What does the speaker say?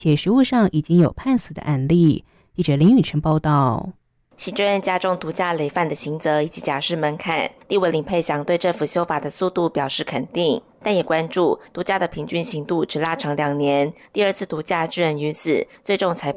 且实务上已经有判死的案例。记者林宇晨报道。 行政院加重毒驾累犯的刑责以及假释门槛，立委林佩祥对政府修法的速度表示肯定，但也关注毒驾的平均刑度只拉长2年，第二次毒驾致人于死，最重才